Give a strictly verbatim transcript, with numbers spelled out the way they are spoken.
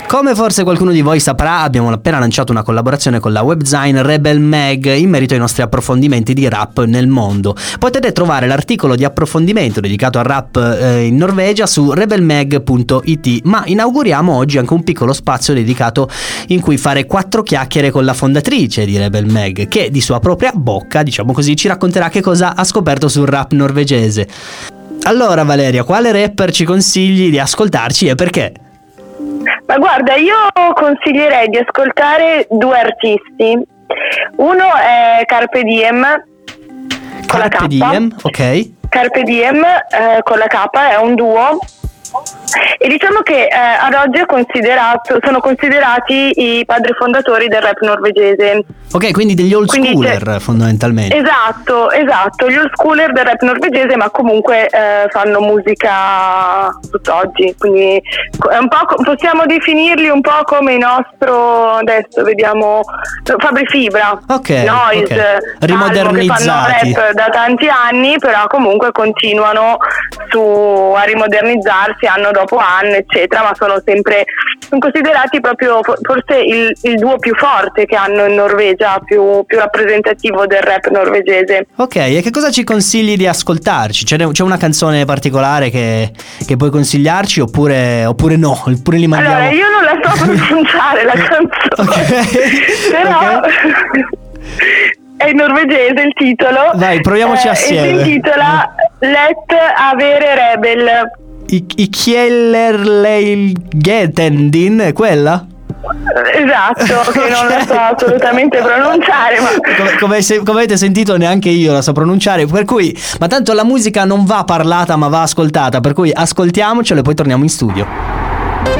Come forse qualcuno di voi saprà, abbiamo appena lanciato una collaborazione con la webzine Rebel Mag in merito ai nostri approfondimenti di rap nel mondo. Potete trovare l'articolo di approfondimento dedicato al rap eh, in Norvegia su rebel mag punto it, ma inauguriamo oggi anche un piccolo spazio dedicato in cui fare quattro chiacchiere con la fondatrice di Rebel Mag, che di sua propria bocca, diciamo così, ci racconterà che cosa ha scoperto sul rap norvegese. Allora Valeria, quale rapper ci consigli di ascoltarci e perché? Ma guarda, io consiglierei di ascoltare due artisti. Uno è Carpe Diem con la K. Carpe Diem, ok. Carpe Diem eh, con la K, è un duo. E diciamo che eh, ad oggi è considerato, sono considerati i padri fondatori del rap norvegese. Ok, quindi degli old Quindi schooler c'è... fondamentalmente. Esatto, esatto, gli old schooler del rap norvegese, ma comunque eh, fanno musica tutt'oggi, quindi è un po', possiamo definirli un po' come il nostro, adesso vediamo, Fabri Fibra, Ok, Noise, okay. Rimodernizzati. che fanno rap da tanti anni, però comunque continuano su, a rimodernizzarsi anno dopo anno, eccetera, ma sono sempre sono considerati proprio forse il, il duo più forte che hanno in Norvegia, più, più rappresentativo del rap norvegese. Ok, e che cosa ci consigli di ascoltarci? C'è, c'è una canzone particolare che, che puoi consigliarci oppure, oppure no? Oppure li mandiamo... Allora, io non la so pronunciare la canzone, okay. Però okay. È in norvegese il titolo. Dai, proviamoci eh, assieme. E si intitola Let Avere Rebel. I, i Kjellerleilgetendin, è quella? Esatto, che non la so assolutamente pronunciare, ma come, come, se, come avete sentito neanche io la so pronunciare, per cui, ma tanto la musica non va parlata ma va ascoltata, per cui ascoltiamocela e poi torniamo in studio.